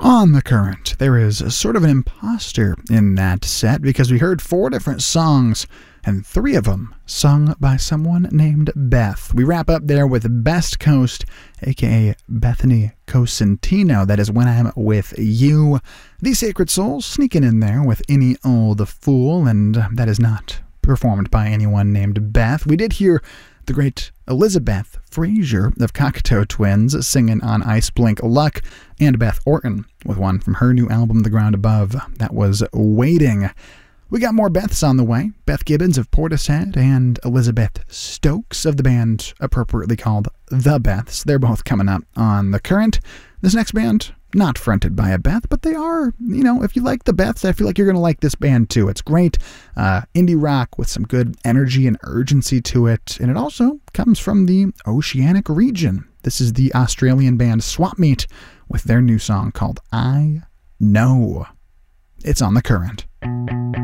On the Current, there is sort of an imposter in that set because we heard 4 different songs, and 3 of them sung by someone named Beth. We wrap up there with Best Coast, aka Bethany Cosentino. That is When I'm With You. The Sacred Souls sneaking in there with Any Old Fool, and that is not performed by anyone named Beth. We did hear the great Elizabeth Fraser of Cocteau Twins singing on Ice Blink Luck, and Beth Orton with one from her new album, The Ground Above. That was Waiting. We got more Beths on the way. Beth Gibbons of Portishead and Elizabeth Stokes of the band appropriately called The Beths. They're both coming up on The Current. This next band, not fronted by a Beth, but they are, if you like the Beths, I feel like you're going to like this band too. It's great indie rock with some good energy and urgency to it, and it also comes from the Oceanic region. This is the Australian band Swap Meet with their new song called I Know. It's on The Current.